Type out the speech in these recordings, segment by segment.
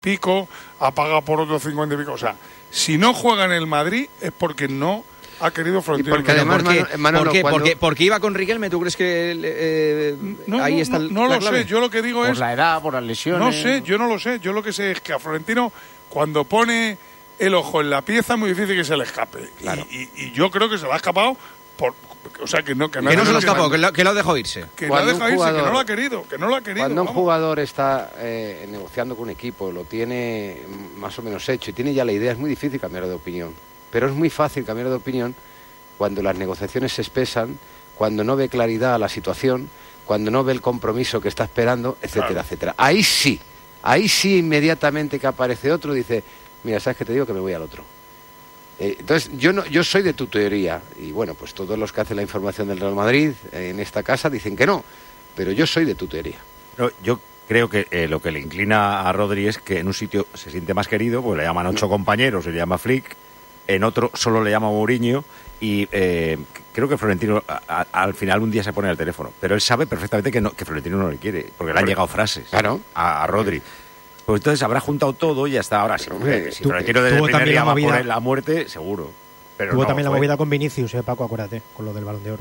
pico, ha pagado por otros 50 y pico. O sea, si no juega en el Madrid es porque no ha querido Florentino. Porque además, Manolo, porque iba con Riquelme, ¿tú crees que ahí está no lo sé, yo lo que digo por es... la edad, por las lesiones... No sé, yo no lo sé. Yo lo que sé es que a Florentino, cuando pone el ojo en la pieza, es muy difícil que se le escape. Claro. Y yo creo que se le ha escapado o sea, que no se lo escapó, que lo dejó irse. Que lo ha dejado irse, que no lo ha querido, Cuando un jugador está negociando con un equipo, lo tiene más o menos hecho y tiene ya la idea, es muy difícil cambiar de opinión. Pero es muy fácil cambiar de opinión cuando las negociaciones se espesan, cuando no ve claridad a la situación, cuando no ve el compromiso que está esperando, etcétera, etcétera. Ahí sí inmediatamente que aparece otro, dice, mira, ¿sabes qué te digo? Que me voy al otro. Entonces, yo soy de tu teoría, y bueno, pues todos los que hacen la información del Real Madrid en esta casa dicen que no, pero yo soy de tu teoría. No, yo creo que lo que le inclina a Rodri es que en un sitio se siente más querido, pues le llaman 8 compañeros, se le llama Flick, en otro solo le llama Mourinho, y creo que Florentino al final un día se pone al teléfono, pero él sabe perfectamente que Florentino no le quiere, porque le han llegado frases a Rodri. Pues entonces habrá juntado todo y ya está. Ahora, si Florentino desde el primer día va a poner la muerte, seguro. Pero tuvo también la movida con Vinicius, Paco, acuérdate, con lo del Balón de Oro.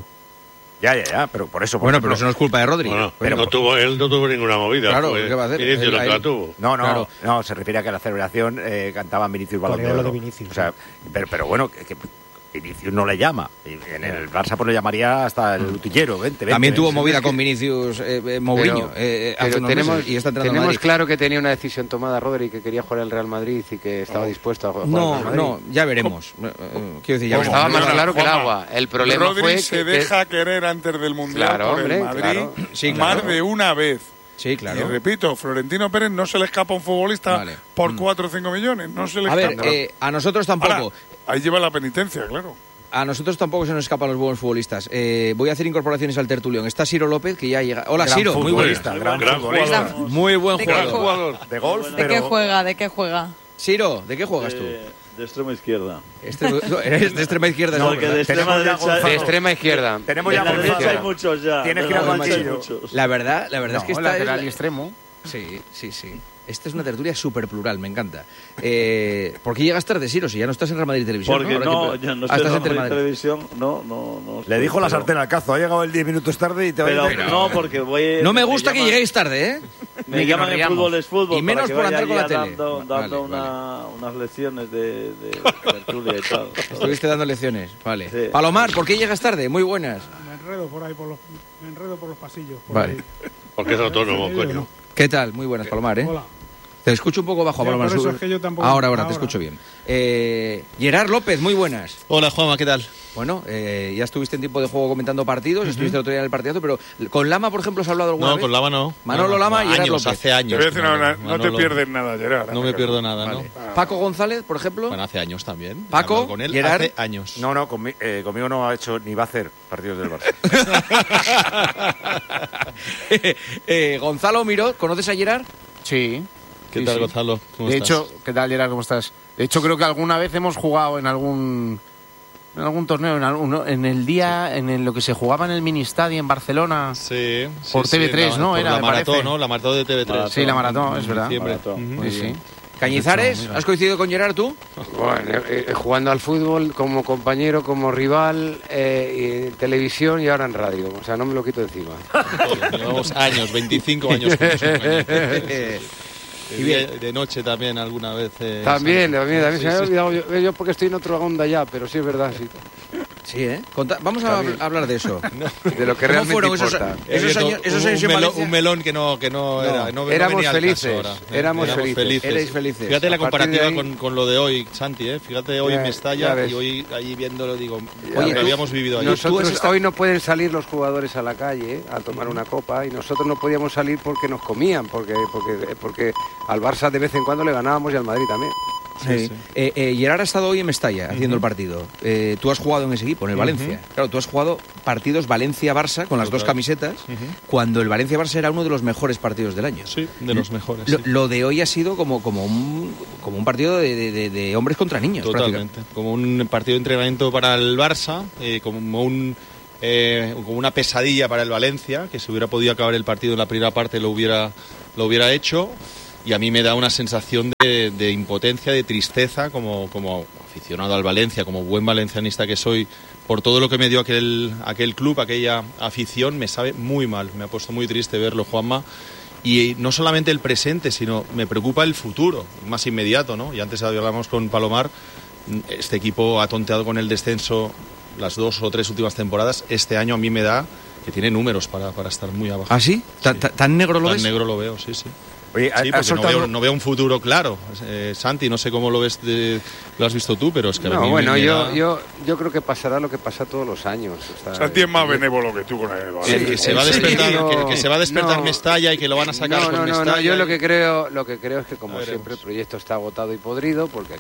Ya, pero por eso... Bueno, pero eso no es culpa de Rodri. Bueno, pero él no tuvo ninguna movida. Claro, ¿qué va a hacer? Vinicius la tuvo. No, se refiere a que en la celebración cantaban Vinicius Balón de Oro. Lo de Vinicius. O sea, pero bueno, que Vinicius no le llama. En el Barça pues le llamaría hasta el utillero. Vente. También tuvo movida con Vinicius Mourinho. Pero tenemos claro que tenía una decisión tomada Rodri, que quería jugar al Real Madrid y que estaba dispuesto a jugar al Madrid. No, ya veremos. Quiero decir, estaba más claro que el agua. El problema Rodri fue se deja querer antes del Mundial por el Madrid más de una vez. Sí, claro. Y repito, Florentino Pérez no se le escapa a un futbolista por 4 o 5 millones. No se le escapa. A ver, a nosotros tampoco. Ahora, ahí lleva la penitencia, claro. A nosotros tampoco se nos escapan los buenos futbolistas. Voy a hacer incorporaciones al tertulión. Está Ciro López, que ya llega. Hola, gran Ciro, muy buen futbolista. Muy buen jugador. De golf. ¿De qué juega? Ciro, ¿de qué juegas tú? De extrema izquierda. Eres de extrema izquierda. No, que de extrema derecha. De extrema izquierda. Tenemos ya por derecha hay muchos ya. Tienes que ir al banquillo. La verdad es que está lateral y extremo. Sí. Esta es una tertulia súper plural, me encanta. ¿Por qué llegas tarde, Ciro? Si ya no estás en Real Madrid Televisión. Porque ya no estoy en Real Madrid Televisión. No. Le dijo la sartén al cazo. Ha llegado el 10 minutos tarde y te va a ir. No, porque voy... No me gusta que lleguéis tarde, ¿eh? Me llaman en Fútbol es Fútbol. Y menos por andar con la tele. Dando unas lecciones de tertulia y tal. Estuviste dando lecciones, vale. Sí. Palomar, ¿por qué llegas tarde? Muy buenas. Me enredo por ahí, por los pasillos. Vale. Porque es autónomo, coño. ¿Qué tal? Muy buenas, Palomar, ¿eh? Hola. Te escucho un poco bajo, Palomar. Por eso es que yo tampoco... Ahora te escucho bien. Gerard López, muy buenas. Hola, Juanma, ¿qué tal? Bueno, ya estuviste en tiempo de juego comentando partidos, estuviste el otro día en el partidazo, pero ¿con Lama, por ejemplo, has hablado alguna vez? No, con Lama no. Manolo Lama y Gerard López. Hace años. Te voy a decir no te pierdes nada, Gerard. No me pierdo nada, ¿no? Paco González, por ejemplo. Bueno, hace años también. Paco, con él Gerard. hace años. No, conmigo no ha hecho ni va a hacer partidos del Barça. Gonzalo Miró, ¿conoces a Gerard? Sí. ¿Qué tal, Gonzalo? ¿Cómo estás? De hecho, ¿qué tal, Gerard? ¿Cómo estás? De hecho, creo que alguna vez hemos jugado en algún torneo, en lo que se jugaba en el Ministadi en Barcelona. Sí. Por TV3, ¿no? Por Era, la me maratón, parece. ¿no? La maratón de TV3. Sí, la maratón, es verdad. Sí. Cañizares, ¿has coincidido con Gerard tú? Bueno, jugando al fútbol como compañero, como rival, en televisión y ahora en radio. O sea, no me lo quito encima. Llevamos años, 25 años juntos. Y de noche también alguna vez. También se me había olvidado yo porque estoy en otra onda ya, pero sí es verdad, sí. Sí, ¿eh? Vamos a hablar de eso. De lo que realmente importa. Esos años en Valencia. Un melón que no era. No éramos felices. Éramos felices. Erais felices. Fíjate la comparativa con lo de hoy, Santi, ¿eh? Fíjate hoy Mestalla y hoy ahí viéndolo digo, lo que habíamos vivido ayer. Hoy no pueden salir los jugadores a la calle a tomar una copa y nosotros no podíamos salir porque nos comían, porque al Barça de vez en cuando le ganábamos y al Madrid también. Sí. Gerard ha estado hoy en Mestalla haciendo el partido. Tú has jugado en ese equipo, en el Valencia. Claro, tú has jugado partidos Valencia-Barça con las dos camisetas, cuando el Valencia-Barça era uno de los mejores partidos del año. Sí, de los mejores. Lo de hoy ha sido como un partido de hombres contra niños. Totalmente. Como un partido de entrenamiento para el Barça, como una pesadilla para el Valencia, que si hubiera podido acabar el partido en la primera parte lo hubiera hecho. y a mí me da una sensación de impotencia, de tristeza como aficionado al Valencia, como buen valencianista que soy, por todo lo que me dio aquel club, aquella afición. Me sabe muy mal, me ha puesto muy triste verlo, Juanma. Y no solamente el presente, sino me preocupa el futuro, más inmediato, ¿no? Y antes hablábamos con Palomar, este equipo ha tonteado con el descenso las 2 o 3 últimas temporadas. Este año a mí me da que tiene números para estar muy abajo. ¿Ah, sí? ¿Tan negro lo ves? Tan negro lo veo, sí. Oye, sí, porque no veo un futuro claro. Santi, no sé cómo lo ves, lo has visto tú, pero es que a mí yo creo que pasará lo que pasa todos los años. Santi es más benévolo que tú con el Valencia. Que se va a despertar Mestalla y que lo van a sacar con Mestalla. No, yo lo que creo es que, como siempre, el proyecto está agotado y podrido, porque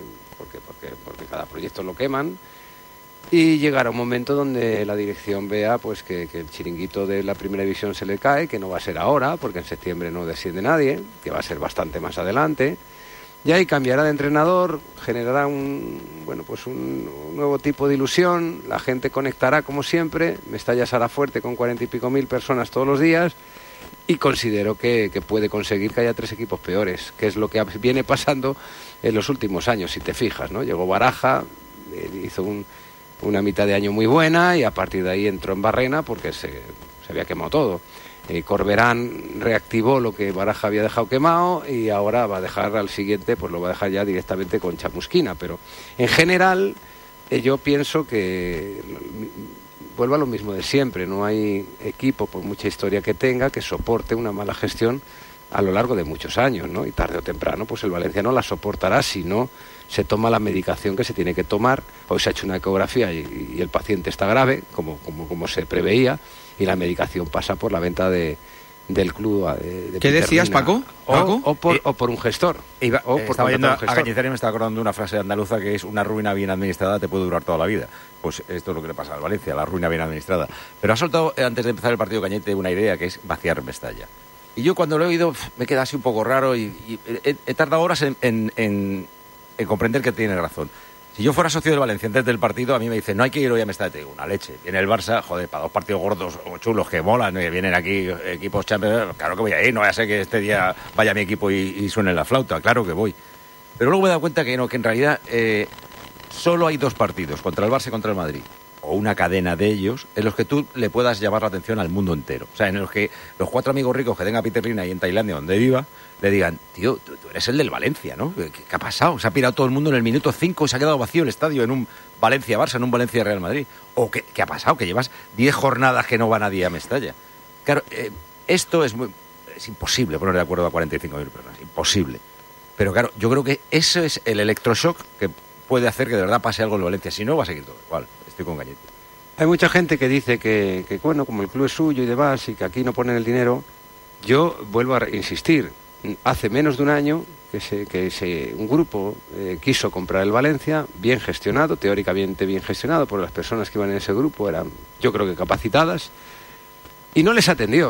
cada proyecto lo queman. Y llegará un momento donde la dirección vea pues que el chiringuito de la primera división se le cae, que no va a ser ahora, porque en septiembre no desciende nadie, que va a ser bastante más adelante. Y ahí cambiará de entrenador, generará un nuevo tipo de ilusión, la gente conectará como siempre, Mestalla será fuerte con 40 y pico mil personas todos los días, y considero que puede conseguir que haya 3 equipos peores, que es lo que viene pasando en los últimos años, si te fijas, ¿no? Llegó Baraja, hizo una mitad de año muy buena y a partir de ahí entró en barrena porque se había quemado todo. Corberán reactivó lo que Baraja había dejado quemado y ahora va a dejar al siguiente, pues lo va a dejar ya directamente con Chamusquina. Pero en general yo pienso que vuelvo a lo mismo de siempre, no hay equipo, por mucha historia que tenga, que soporte una mala gestión a lo largo de muchos años, ¿no? Y tarde o temprano pues el Valencia no la soportará si no se toma la medicación que se tiene que tomar. Hoy se ha hecho una ecografía y el paciente está grave, como se preveía, y la medicación pasa por la venta del club. ¿Qué decías, Paco? O por un gestor. Estaba yendo a Cañizares y me estaba acordando de una frase andaluza que es: una ruina bien administrada te puede durar toda la vida. Pues esto es lo que le pasa al Valencia, la ruina bien administrada. Pero ha soltado, antes de empezar el partido Cañete, una idea que es vaciar Mestalla. Y yo cuando lo he oído me queda así un poco raro y he tardado horas en comprender que tiene razón. Si yo fuera socio del Valencia antes del partido, a mí me dicen, no hay que ir hoy a Mestalla, te digo, una leche. Viene el Barça, joder, para 2 partidos gordos o chulos que molan, ¿no? Y vienen aquí equipos Champions, claro que voy a ir, no vaya a ser que este día vaya mi equipo y suene la flauta, claro que voy. Pero luego me he dado cuenta que no, que en realidad solo hay 2 partidos, contra el Barça y contra el Madrid, o una cadena de ellos, en los que tú le puedas llamar la atención al mundo entero. O sea, en los que los 4 amigos ricos que tenga Peter Lim ahí en Tailandia, donde viva, le digan, tío, tú eres el del Valencia, ¿no? ¿Qué ha pasado? Se ha pirado todo el mundo en el minuto 5 y se ha quedado vacío el estadio en un Valencia-Barça, en un Valencia-Real Madrid. ¿O qué ha pasado? Que llevas 10 jornadas que no va nadie a Mestalla. Claro, esto es imposible poner de acuerdo a 45.000 personas, imposible. Pero claro, yo creo que eso es el electroshock que puede hacer que de verdad pase algo en Valencia. Si no, va a seguir todo igual. Estoy con Cañete. Hay mucha gente que dice que bueno, como el club es suyo y demás, y que aquí no ponen el dinero. Yo vuelvo a insistir, hace menos de un año que un grupo quiso comprar el Valencia, bien gestionado, teóricamente bien gestionado, por las personas que iban en ese grupo, eran yo creo que capacitadas, y no les atendió.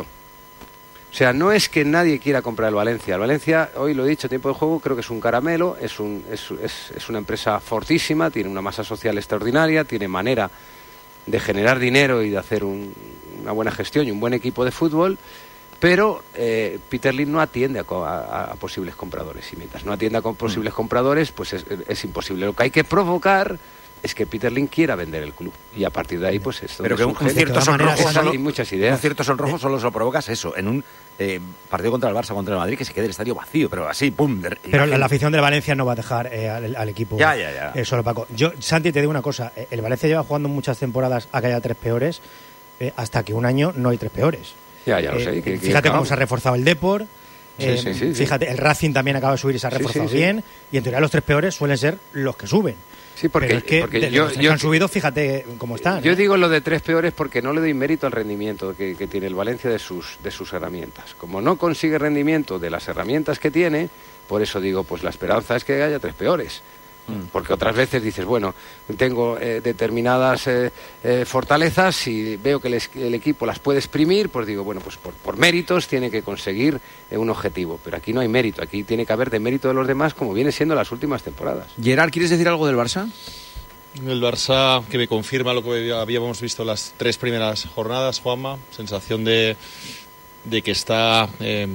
O sea, no es que nadie quiera comprar el Valencia. El Valencia, hoy lo he dicho, tiempo de juego, creo que es un caramelo, es una empresa fortísima, tiene una masa social extraordinaria, tiene manera de generar dinero y de hacer una buena gestión y un buen equipo de fútbol, pero Peter Lim no atiende a posibles compradores. Y mientras no atienda con posibles compradores, pues es imposible. Lo que hay que provocar es que Peter Lim quiera vender el club, y a partir de ahí pues esto. Pero que un cierto sonrojo solo, hay muchas ideas. Un cierto sonrojo solo se lo provocas eso en un partido contra el Barça, contra el Madrid, que se quede el estadio vacío, pero así, pum. Pero la afición del Valencia no va a dejar al equipo solo, Paco. Santi, te digo una cosa, el Valencia lleva jugando muchas temporadas a que haya 3 peores, hasta que un año no hay 3 peores. Ya lo sé. Fíjate cómo se ha reforzado el Depor. Sí. Fíjate, el Racing también acaba de subir y se ha reforzado bien, y en teoría los 3 peores suelen ser los que suben. Sí, porque los que han subido, fíjate cómo están. Yo digo lo de 3 peores porque no le doy mérito al rendimiento que tiene el Valencia de sus herramientas. Como no consigue rendimiento de las herramientas que tiene, por eso digo, pues la esperanza es que haya 3 peores. Porque otras veces dices, bueno, tengo determinadas fortalezas y veo que el equipo las puede exprimir, pues digo, bueno, pues por méritos tiene que conseguir un objetivo. Pero aquí no hay mérito, aquí tiene que haber de mérito de los demás, como viene siendo las últimas temporadas. Gerard, ¿quieres decir algo del Barça? El Barça, que me confirma lo que habíamos visto las 3 primeras jornadas, Juanma, sensación de que está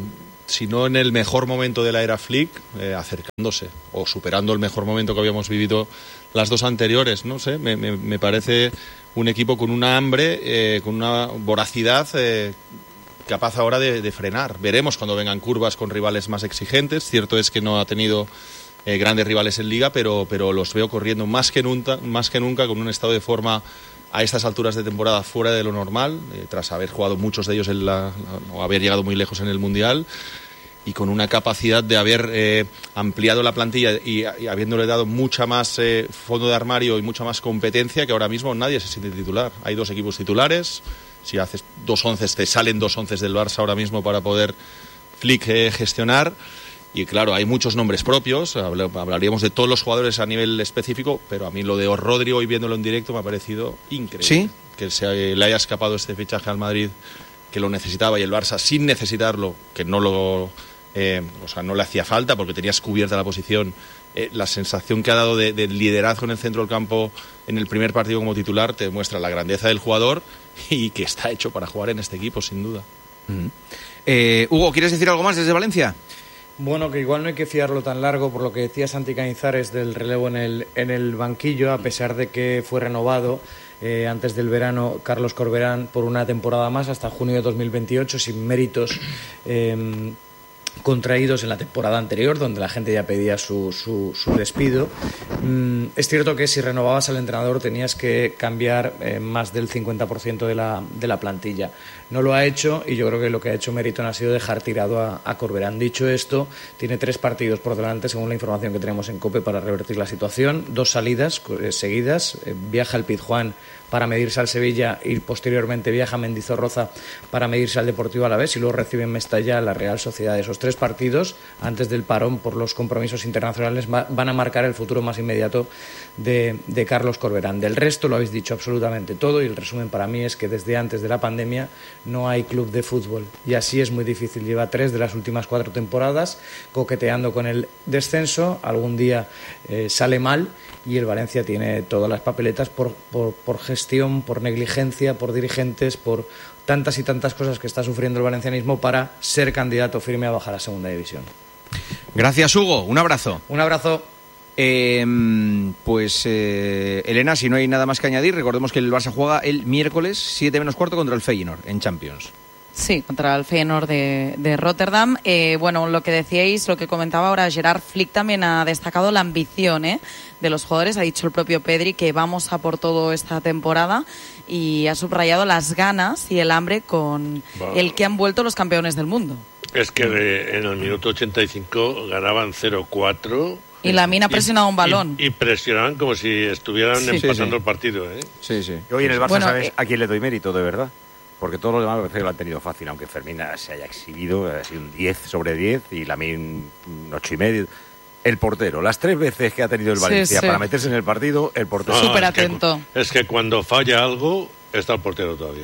si no en el mejor momento de la era Flick, acercándose o superando el mejor momento que habíamos vivido las dos anteriores. No sé, me parece un equipo con una hambre, con una voracidad capaz ahora de frenar. Veremos cuando vengan curvas con rivales más exigentes. Cierto es que no ha tenido grandes rivales en Liga, pero los veo corriendo más que nunca con un estado de forma a estas alturas de temporada fuera de lo normal, tras haber jugado muchos de ellos o haber llegado muy lejos en el Mundial, y con una capacidad de haber ampliado la plantilla y habiéndole dado mucha más fondo de armario y mucha más competencia, que ahora mismo nadie se siente titular. Hay 2 equipos titulares, si haces 2 onces te salen 2 onces del Barça ahora mismo para poder Flick gestionar. Y claro, hay muchos nombres propios, hablaríamos de todos los jugadores a nivel específico, pero a mí lo de Rodri, hoy viéndolo en directo, me ha parecido increíble. ¿Sí? Que le haya escapado este fichaje al Madrid, que lo necesitaba, y el Barça, sin necesitarlo, que no no le hacía falta porque tenías cubierta la posición. La sensación que ha dado de liderazgo en el centro del campo en el primer partido como titular te muestra la grandeza del jugador y que está hecho para jugar en este equipo, sin duda. Hugo, ¿quieres decir algo más desde Valencia? Bueno, que igual no hay que fiarlo tan largo por lo que decía Santi Cañizares del relevo en el banquillo, a pesar de que fue renovado antes del verano Carlos Corberán por una temporada más hasta junio de 2028 sin méritos contraídos en la temporada anterior, donde la gente ya pedía su despido. Es cierto que si renovabas al entrenador tenías que cambiar más del 50% de la plantilla. No lo ha hecho, y yo creo que lo que ha hecho Meriton ha sido dejar tirado a Corberán. Dicho esto, tiene 3 partidos por delante, según la información que tenemos en COPE, para revertir la situación. 2 salidas seguidas. Viaja al Pizjuán para medirse al Sevilla y posteriormente viaja a Mendizorroza para medirse al Deportivo Alavés, y luego recibe en Mestalla la Real Sociedad. Esos 3 partidos, antes del parón por los compromisos internacionales, van a marcar el futuro más inmediato de Carlos Corberán. Del resto lo habéis dicho absolutamente todo, y el resumen para mí es que desde antes de la pandemia no hay club de fútbol, y así es muy difícil. Lleva 3 de las últimas 4 temporadas coqueteando con el descenso. Algún día sale mal, y el Valencia tiene todas las papeletas por gestión, por negligencia, por dirigentes, por tantas y tantas cosas que está sufriendo el valencianismo para ser candidato firme a bajar a segunda división. Gracias, Hugo. Un abrazo. Un abrazo. Elena, si no hay nada más que añadir, recordemos que el Barça juega el miércoles 7:15 contra el Feyenoord en Champions. Sí, contra el Feyenoord de Rotterdam. Bueno, lo que decíais, lo que comentaba ahora Gerard, Flick también ha destacado la ambición de los jugadores. Ha dicho el propio Pedri que vamos a por todo esta temporada, y ha subrayado las ganas y el hambre con el que han vuelto los campeones del mundo. Es que en el minuto 85 ganaban 0-4... Y Lamine ha presionado un balón. Y presionaban como si estuvieran empatando el partido. Sí, sí. Hoy en el Barça, ¿sabes a quién le doy mérito, de verdad? Porque todos los demás me parece que lo han tenido fácil, aunque Fermín se haya exhibido, ha sido un 10 sobre 10 y Lamine un 8,5. El portero, las 3 veces que ha tenido el Valencia para meterse en el partido, el portero... Súper atento. Es que cuando falla algo, está el portero todavía.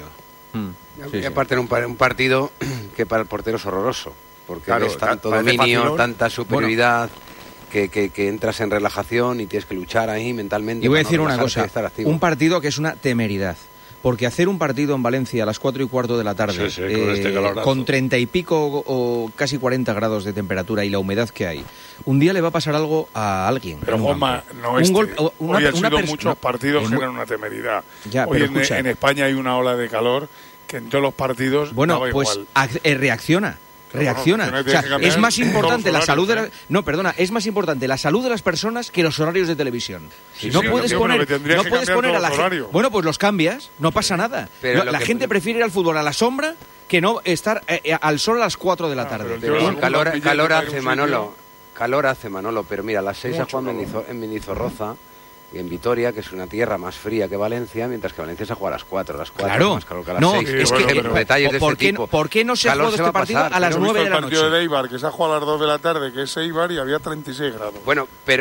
Y aparte en un partido que para el portero es horroroso, porque es tanto dominio, tanta superioridad... Que entras en relajación y tienes que luchar ahí mentalmente. Y voy a decir una cosa, un partido que es una temeridad, porque hacer un partido en Valencia a las 4:15 de la tarde, con 30 y pico o casi 40 grados de temperatura y la humedad que hay, un día le va a pasar algo a alguien. Pero Juanma, hoy han sido muchos partidos que generan una temeridad. Hoy en España hay una ola de calor que en todos los partidos daba igual. Reacciona. O sea, es más importante la salud de es más importante la salud de las personas que los horarios de televisión. No puedes poner a la gente. Bueno, pues los cambias, no pasa nada. Pero la gente prefiere ir al fútbol a la sombra que no estar al sol a las 4 de la tarde. Pero calor hace, Manolo. Calor hace, Manolo, pero mira, a las 6 ha jugado en Mendizorroza y en Vitoria, que es una tierra más fría que Valencia, mientras que Valencia se juega a las 4. Claro, más calor que a las 6. Es que detalles de este tipo. ¿Por qué no se juega este partido a las 9 de la noche? El partido de Eibar, que se ha jugado a las 2 de la tarde, que es Eibar, y había 36 grados. Bueno, pero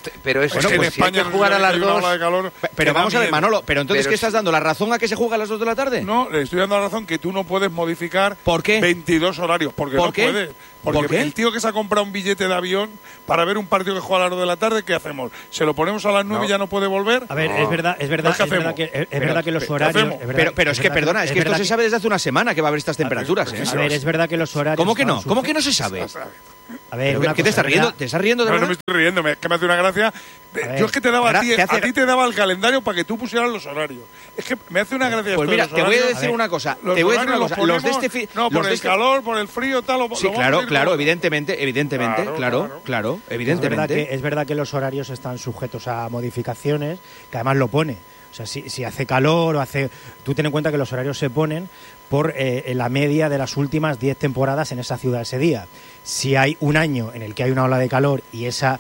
en España jugar a las 2. Pero vamos a ver, Manolo, pero entonces ¿qué estás dando? ¿La razón a que se juega a las 2 de la tarde? No, le estoy dando la razón que tú no puedes modificar ¿Por qué? 22 horarios, porque no puedes. Porque ¿Por qué? el tío que se ha comprado un billete de avión para ver un partido que juega a las 2 de la tarde, ¿qué hacemos? ¿Se lo ponemos a las 9 y ya no puede volver? A ver, es verdad que los horarios... Pero es que, perdona, es que esto se sabe desde hace una semana que va a haber estas temperaturas. A ver, es verdad que los horarios... ¿Cómo que no? ¿Cómo que no se sabe? A ver, ¿Qué te estás riendo? ¿Te estás riendo de verdad? No me estoy riendo, es que me hace una gracia. Yo es que te daba a ti te daba el calendario para que tú pusieras los horarios. Es que me hace una gracia. Pues mira, te voy a decir una cosa. Te voy a decir una cosa. Los de este no, por el calor, por el frío, tal. Sí, claro, evidentemente, claro, evidentemente. Es verdad que los horarios están sujetos a modificaciones, que además lo pone. O sea, si hace calor o hace... Tú ten en cuenta que los horarios se ponen por la media de las últimas 10 temporadas en esa ciudad ese día. Si hay un año en el que hay una ola de calor y esa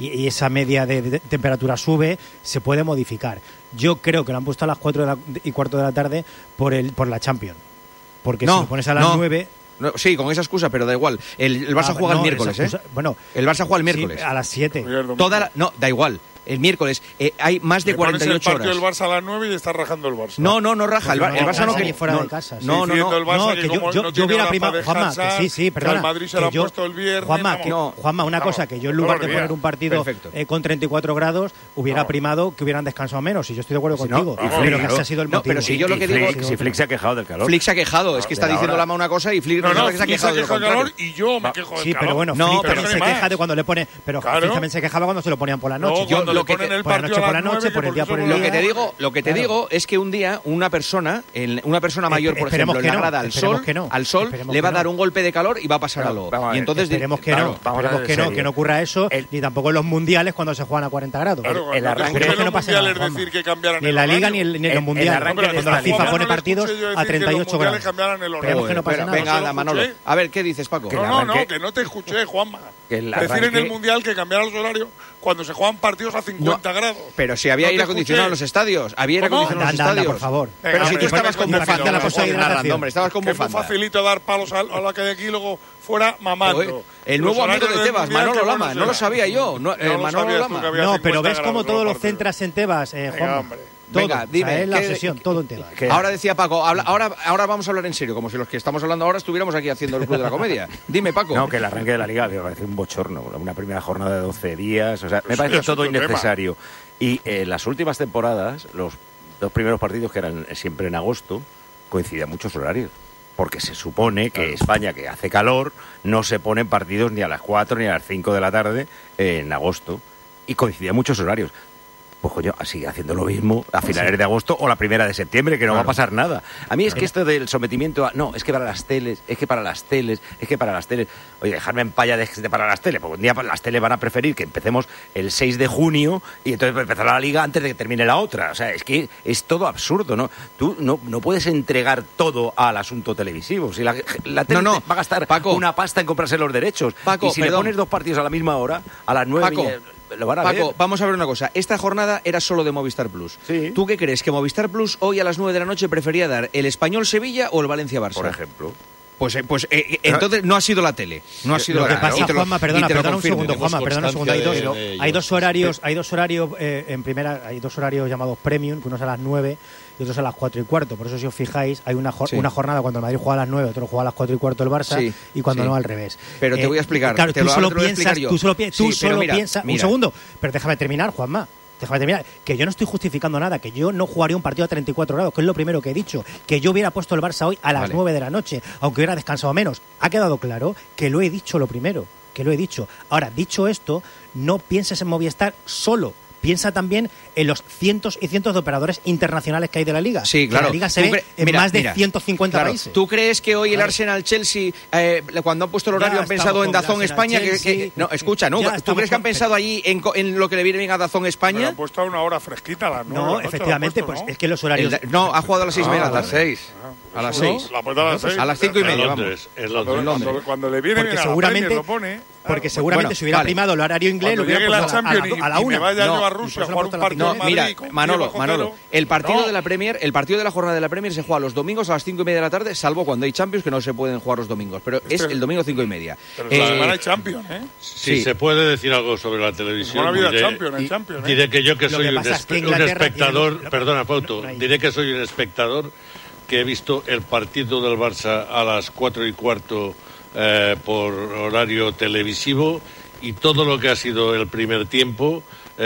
media de temperatura sube, se puede modificar. Yo creo que lo han puesto a las 4:15 de la tarde por la Champions. Porque si lo pones a las 9... No, sí, con esa excusa, pero da igual. El Barça juega el miércoles, ¿eh? Bueno, el Barça juega el miércoles. Sí, a las 7. No, da igual. El miércoles hay más de 48 horas. El partido del Barça a las 9 y está rajando el Barça. No raja. El Barça no quería fuera de casa. No. Que yo hubiera primado, Juanma, que sí, perdona. El Madrid se lo ha puesto el viernes. Juanma, una cosa, que yo en lugar de poner un partido con 34 grados, hubiera primado que hubieran descansado menos. Y yo estoy de acuerdo contigo. Pero que ese ha sido el motivo. Pero si yo lo que digo... Si Flick se ha quejado del calor. Flick se ha quejado. Es que está diciendo la mano una cosa y Flick se ha quejado del calor. Y yo me quejo del calor. Sí, pero bueno, Flick también se queja de cuando le pone... Pero Flick también se quejaba cuando se lo ponían por la noche. Yo lo que ponen el partido por la noche, por el día, por el día. Lo que te digo es que un día una persona mayor, por ejemplo, en la grada al sol, le va a dar un golpe de calor y va a pasar algo. Y entonces esperemos que no ocurra eso, ni tampoco en los mundiales cuando se juegan a 40 grados. El arranque de los mundiales es decir que cambiaran ni en la Liga ni en los mundiales. Cuando la FIFA pone partidos a 38 grados. Esperemos que no pase nada. Venga, anda, Manolo. A ver, ¿qué dices, Paco? No, que no te escuché, Juanma. Decir en el mundial que cambiaran los horarios cuando se juegan partidos a 50 grados. Pero si había aire acondicionado en los estadios. Había aire acondicionado en los estadios. Por favor. Pero si tú estabas con bufanda. Estabas con bufanda. Es muy facilito dar palos a la que de aquí luego fuera mamando. El nuevo amigo de Tebas, Manolo Lama. No lo sabía yo. Manolo Lama. No, pero ves cómo todo lo centras en Tebas, Juan. Venga, dime. Es la obsesión, todo en Tebas. Ahora decía Paco, ahora vamos a hablar en serio, como si los que estamos hablando ahora estuviéramos aquí haciendo el Club de la Comedia. Dime, Paco. No, que el arranque de la Liga me parece un bochorno. Una primera jornada de 12 días. O sea, me parece todo innecesario. Y en las últimas temporadas, los 2 primeros partidos, que eran siempre en agosto, coincidían muchos horarios. Porque se supone que España, que hace calor, no se ponen partidos ni a las 4 ni a las 5 de la tarde en agosto. Y coincidían muchos horarios. Pues coño, sigue haciendo lo mismo a finales de agosto o la 1 de septiembre, que no va a pasar nada. A mí es que esto del sometimiento a... No, es que para las teles. Oye, dejarme en paya de para las teles, porque un día las teles van a preferir que empecemos el 6 de junio y entonces empezar la liga antes de que termine la otra. O sea, es que es todo absurdo, ¿no? Tú no puedes entregar todo al asunto televisivo. Si la tele va a gastar una pasta en comprarse los derechos. Y si le pones 2 partidos a la misma hora, a las 9... Lo van a Paco, ver. Vamos a ver una cosa. Esta jornada era solo de Movistar Plus. Sí. ¿Tú qué crees? ¿Que Movistar Plus hoy a las 9 de la noche prefería dar el Español-Sevilla o el Valencia-Barça? Por ejemplo. Pues entonces no ha sido la tele. No ha sido lo la que pasa, Juanma, perdona un segundo, Juanma, perdona un segundo. Hay dos horarios en primera, hay 2 horarios llamados premium, que uno es a las 9 y otros a las 4:15. Por eso, si os fijáis, hay una jornada cuando el Madrid juega a las 9, otro juega a las 4:15 el Barça, y cuando no al revés. Pero te voy a explicar. Claro, tú solo piensas un segundo, pero déjame terminar, Juanma. Déjame terminar, que yo no estoy justificando nada, que yo no jugaría un partido a 34 grados, que es lo primero que he dicho, que yo hubiera puesto el Barça hoy a las 9 de la noche, aunque hubiera descansado menos. Ha quedado claro que lo he dicho lo primero, que lo he dicho. Ahora, dicho esto, no pienses en Movistar solo. Piensa también en los cientos y cientos de operadores internacionales que hay de la Liga. Sí, claro. Que la Liga se ve en más de 150 países. ¿Tú crees que hoy el Arsenal-Chelsea, cuando han puesto el horario, han pensado en DAZN España? No, escucha, ¿no? ¿Tú crees que han pensado allí en lo que le viene bien a DAZN España? Pero han puesto a una hora fresquita a las 9. No, efectivamente, pues es que los horarios... No, ha jugado a las 6 a las 6. A las 6. La puerta a las 6. A las 5:30, vamos. En Londres. Cuando le viene bien a la Premier lo pone... Porque seguramente si hubiera primado el horario inglés, lo hubiera puesto a la 1. Me vaya yo a Rusia a jugar un partido en Madrid. Mira, Manolo, el partido de la Premier, el partido de la jornada de la Premier se juega los domingos a las 5:30 de la tarde, salvo cuando hay Champions, que no se pueden jugar los domingos, pero es el domingo 5:30. Pero la semana hay Champions, ¿eh? Si se puede decir algo sobre la televisión, diré que yo que soy un espectador, perdona, Pauto, diré que soy un espectador que he visto el partido del Barça a las 4:15 por horario televisivo, y todo lo que ha sido el primer tiempo,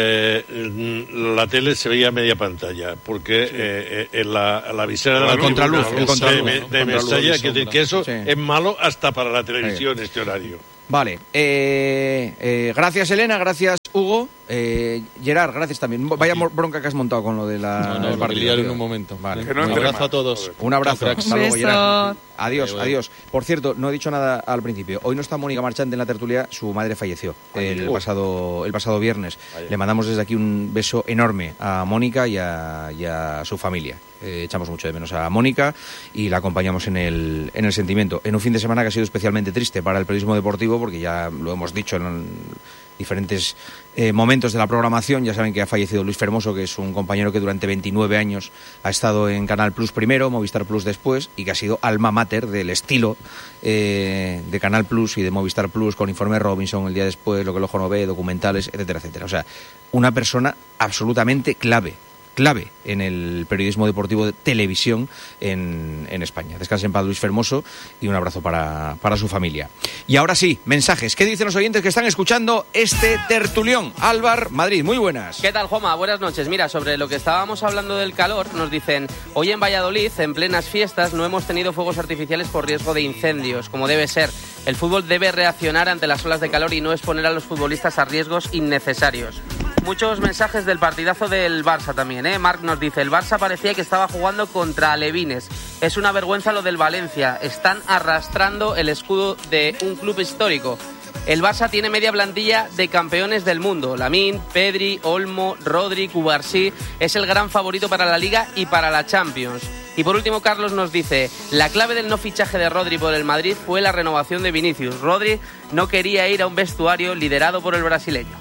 la tele se veía a media pantalla, porque en la visera de la contraluz de Mestalla, que eso es malo hasta para la televisión, este horario. Vale, gracias Elena, gracias Hugo, Gerard, gracias también. Vaya bronca que has montado con lo de del partido. En un momento. Vale. Un abrazo a todos. Un abrazo. Hasta luego, Gerard. Adiós. Por cierto, no he dicho nada al principio. Hoy no está Mónica Marchante en la tertulia, su madre falleció el pasado viernes. Le mandamos desde aquí un beso enorme a Mónica y a su familia. Echamos mucho de menos a Mónica y la acompañamos en el sentimiento. En un fin de semana que ha sido especialmente triste para el periodismo deportivo, porque ya lo hemos dicho en diferentes momentos de la programación. Ya saben que ha fallecido Luis Fermoso, que es un compañero que durante 29 años ha estado en Canal Plus primero, Movistar Plus después, y que ha sido alma mater del estilo de Canal Plus y de Movistar Plus, con Informe Robinson, El día después, Lo que el ojo no ve, documentales, etcétera, etcétera. O sea, una persona absolutamente clave en el periodismo deportivo de televisión en España. Descanse en paz Luis Fermoso y un abrazo para su familia. Y ahora sí, mensajes. ¿Qué dicen los oyentes que están escuchando este tertulión? Álvar, Madrid, muy buenas. ¿Qué tal, Juanma? Buenas noches. Mira, sobre lo que estábamos hablando del calor, nos dicen: hoy en Valladolid, en plenas fiestas, no hemos tenido fuegos artificiales por riesgo de incendios, como debe ser. El fútbol debe reaccionar ante las olas de calor y no exponer a los futbolistas a riesgos innecesarios. Muchos mensajes del partidazo del Barça también, ¿eh? Marc nos dice: el Barça parecía que estaba jugando contra alevines. Es una vergüenza lo del Valencia. Están arrastrando el escudo de un club histórico. El Barça tiene media plantilla de campeones del mundo. Lamine, Pedri, Olmo, Rodri, Cubarsí. Es el gran favorito para la Liga y para la Champions. Y por último, Carlos nos dice: la clave del no fichaje de Rodri por el Madrid fue la renovación de Vinicius. Rodri no quería ir a un vestuario liderado por el brasileño.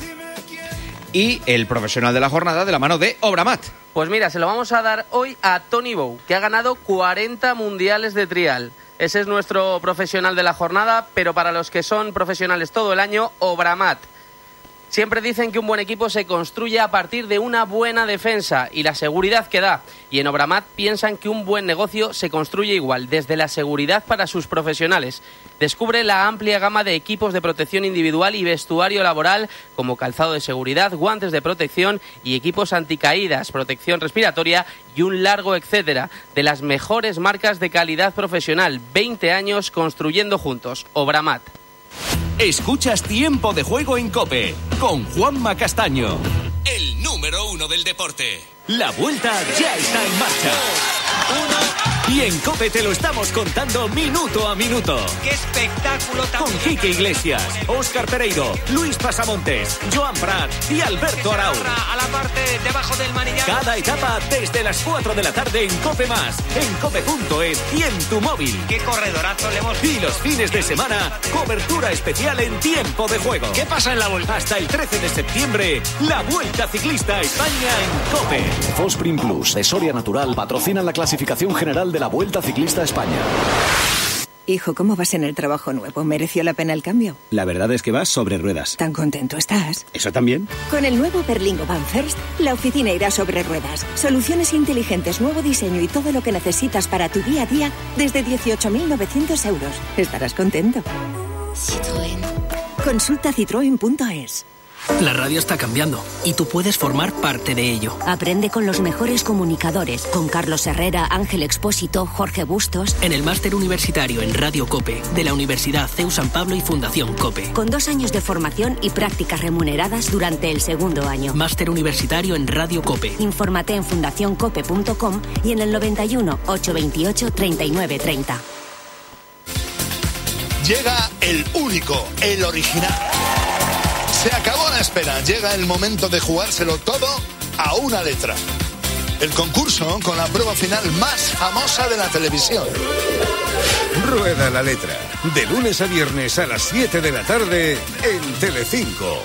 Y el profesional de la jornada de la mano de Obramat. Pues mira, se lo vamos a dar hoy a Tony Bou, que ha ganado 40 mundiales de trial. Ese es nuestro profesional de la jornada, pero para los que son profesionales todo el año, Obramat. Siempre dicen que un buen equipo se construye a partir de una buena defensa y la seguridad que da. Y en Obramat piensan que un buen negocio se construye igual, desde la seguridad para sus profesionales. Descubre la amplia gama de equipos de protección individual y vestuario laboral, como calzado de seguridad, guantes de protección y equipos anticaídas, protección respiratoria y un largo etcétera, de las mejores marcas de calidad profesional. 20 años construyendo juntos. Obramat. Escuchas Tiempo de Juego en COPE con Juanma Castaño, el número 1 del deporte. La vuelta ya está en marcha. Y en COPE te lo estamos contando minuto a minuto. ¡Qué espectáculo! Con Quique Iglesias, Óscar Pereiro, Luis Pasamontes, Joan Prat y Alberto Arau. A la parte debajo del manillar. Cada etapa desde las 4 de la tarde en COPE+, en cope.es y en tu móvil. ¡Qué corredorazo le hemos visto! Y los fines de semana, cobertura especial en Tiempo de Juego. ¿Qué pasa en la vuelta? Hasta el 13 de septiembre, la Vuelta Ciclista a España en COPE. Fosprin Plus de Soria Natural patrocina la clasificación general de la Vuelta Ciclista a España. Hijo, ¿cómo vas en el trabajo nuevo? ¿Mereció la pena el cambio? La verdad es que vas sobre ruedas. ¿Tan contento estás? ¿Eso también? Con el nuevo Berlingo Van First, la oficina irá sobre ruedas. Soluciones inteligentes, nuevo diseño y todo lo que necesitas para tu día a día desde 18.900 euros. Estarás contento. Citroën. Consulta citroen.es. La radio está cambiando y tú puedes formar parte de ello. Aprende con los mejores comunicadores, con Carlos Herrera, Ángel Expósito, Jorge Bustos. En el máster universitario en Radio COPE de la Universidad CEU San Pablo y Fundación COPE. Con 2 años de formación y prácticas remuneradas durante el segundo año. Máster universitario en Radio COPE. Infórmate en fundacioncope.com y en el 91 828 3930. Llega el único, el original. Se acabó la espera, llega el momento de jugárselo todo a una letra. El concurso con la prueba final más famosa de la televisión. Rueda la letra, de lunes a viernes a las 7 de la tarde en Telecinco.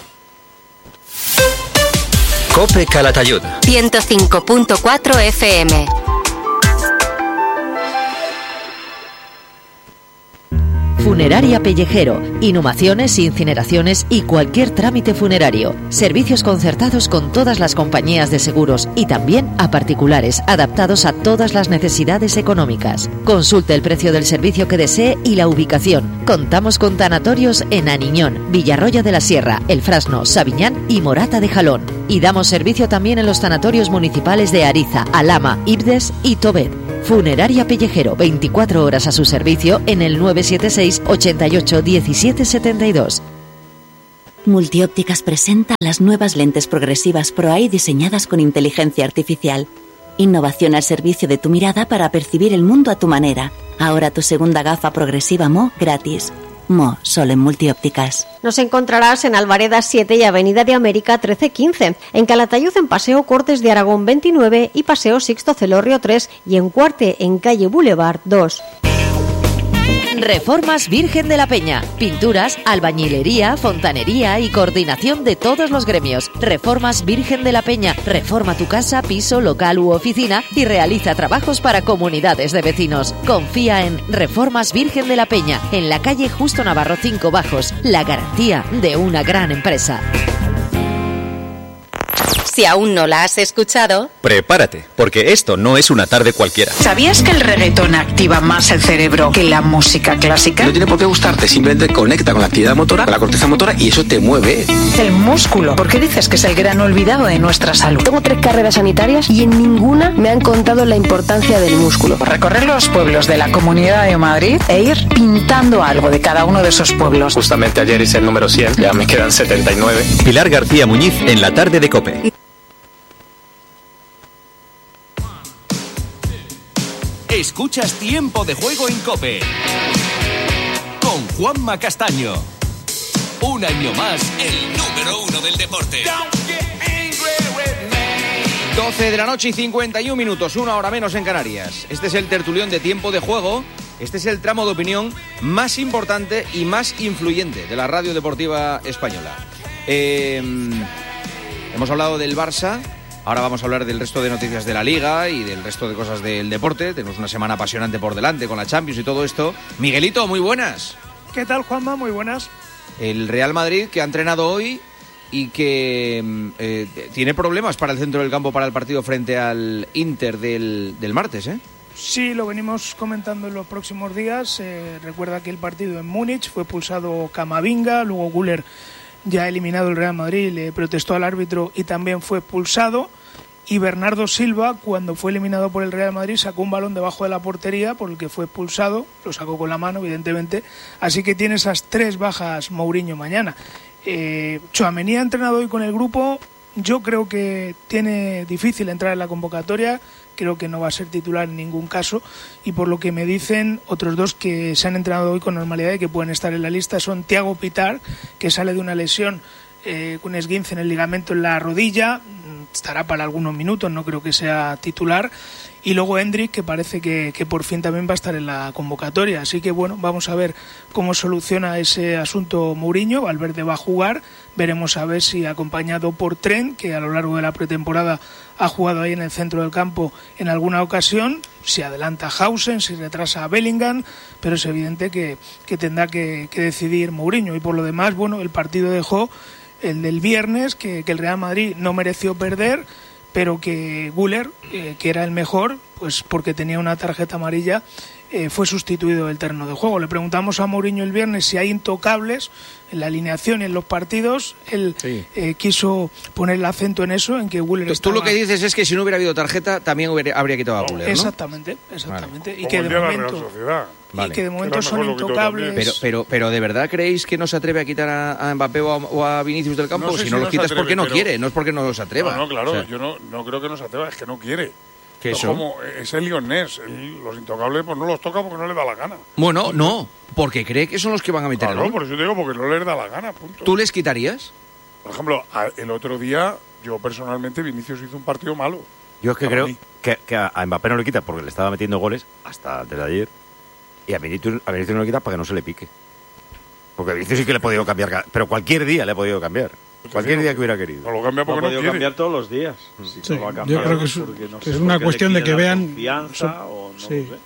COPE Calatayud 105.4 FM. Funeraria Pellejero. Inhumaciones, incineraciones y cualquier trámite funerario. Servicios concertados con todas las compañías de seguros y también a particulares, adaptados a todas las necesidades económicas. Consulte el precio del servicio que desee y la ubicación. Contamos con tanatorios en Aniñón, Villarroya de la Sierra, El Frasno, Sabiñán y Morata de Jalón. Y damos servicio también en los tanatorios municipales de Ariza, Alhama, Ibdes y Tobet. Funeraria Pellejero, 24 horas a su servicio en el 976 88 17 72. Multiópticas presenta las nuevas lentes progresivas ProEye diseñadas con inteligencia artificial. Innovación al servicio de tu mirada para percibir el mundo a tu manera. Ahora tu segunda gafa progresiva Mo gratis. Mo, solo en Multiópticas. Nos encontrarás en Alvareda 7 y Avenida de América 1315, en Calatayud en Paseo Cortes de Aragón 29 y Paseo Sixto Celorrio 3 y en Cuarte en Calle Boulevard 2. Reformas Virgen de la Peña. Pinturas, albañilería, fontanería y coordinación de todos los gremios. Reformas Virgen de la Peña. Reforma tu casa, piso, local u oficina y realiza trabajos para comunidades de vecinos. Confía en Reformas Virgen de la Peña, en la calle Justo Navarro 5 Bajos. La garantía de una gran empresa. Si aún no la has escuchado, prepárate, porque esto no es una tarde cualquiera. ¿Sabías que el reggaetón activa más el cerebro que la música clásica? No tiene por qué gustarte, simplemente conecta con la actividad motora, con la corteza motora y eso te mueve. El músculo. ¿Por qué dices que es el gran olvidado de nuestra salud? Tengo 3 carreras sanitarias y en ninguna me han contado la importancia del músculo. Recorrer los pueblos de la Comunidad de Madrid e ir pintando algo de cada uno de esos pueblos. Justamente ayer hice el número 100, ya me quedan 79. Pilar García Muñiz en la tarde de COPE. Escuchas Tiempo de Juego en COPE con Juanma Castaño. Un año más, el número 1 del deporte. 12 de la noche y 51 minutos, 1 hora menos en Canarias. Este es el tertulión de Tiempo de Juego. Este es el tramo de opinión más importante y más influyente de la radio deportiva española. Hemos hablado del Barça. Ahora vamos a hablar del resto de noticias de la Liga y del resto de cosas del deporte. Tenemos una semana apasionante por delante con la Champions y todo esto. Miguelito, muy buenas. ¿Qué tal, Juanma? Muy buenas. El Real Madrid, que ha entrenado hoy y que tiene problemas para el centro del campo para el partido frente al Inter del martes, ¿eh? Sí, lo venimos comentando en los próximos días. Recuerda que el partido en Múnich fue expulsado Camavinga, luego Güler, ya eliminado el Real Madrid, le protestó al árbitro y también fue expulsado. Y Bernardo Silva, cuando fue eliminado por el Real Madrid, sacó un balón debajo de la portería por el que fue expulsado, lo sacó con la mano, evidentemente. Así que tiene esas 3 bajas Mourinho mañana. Tchouaméni ha entrenado hoy con el grupo. Yo creo que tiene difícil entrar en la convocatoria. Creo que no va a ser titular en ningún caso. Y por lo que me dicen, otros 2 que se han entrenado hoy con normalidad y que pueden estar en la lista son Thiago Pitár, que sale de una lesión con esguince en el ligamento en la rodilla. Estará para algunos minutos, no creo que sea titular. Y luego Hendrik, que parece que por fin también va a estar en la convocatoria. Así que bueno, vamos a ver cómo soluciona ese asunto Mourinho. Valverde va a jugar, veremos a ver si acompañado por Trent, que a lo largo de la pretemporada ha jugado ahí en el centro del campo en alguna ocasión, si adelanta Hausen, si retrasa a Bellingham, pero es evidente que tendrá que decidir Mourinho. Y por lo demás, bueno, el partido dejó el del viernes, que el Real Madrid no mereció perder, pero que Güler, que era el mejor, pues porque tenía una tarjeta amarilla, fue sustituido del terreno de juego. Le preguntamos a Mourinho el viernes si hay intocables en la alineación y en los partidos. Él quiso poner el acento en eso, en que Güler estaba... Tú lo que dices es que si no hubiera habido tarjeta también habría quitado a Güler, ¿no? Exactamente. Vale. Y que de momento... Vale. Y que de momento son intocables. Pero ¿de verdad creéis que no se atreve a quitar a Mbappé o a Vinicius del campo? No sé si no los quitas porque no quiere, no es porque no se atreva. No, claro, o sea, yo no creo que no se atreva, es que no quiere. ¿Qué eso? Como es el Lyonnés, los intocables pues no los toca porque no le da la gana. Bueno, no, porque cree que son los que van a meter el gol. No, por eso te digo, porque no les da la gana, punto. ¿Tú les quitarías? Por ejemplo, el otro día, yo personalmente, Vinicius hizo un partido malo. Yo es que creo que a Mbappé no le quita porque le estaba metiendo goles hasta antes de ayer. Y a Vinicius no le quita para que no se le pique. Porque a Vinicius sí que le he podido cambiar, pero cualquier día le he podido cambiar. Cualquier día que hubiera querido. No lo cambia porque no quiere. Cambiar todos los días. Sí, yo creo que es una cuestión de que vean... Confianza o no sí. sé.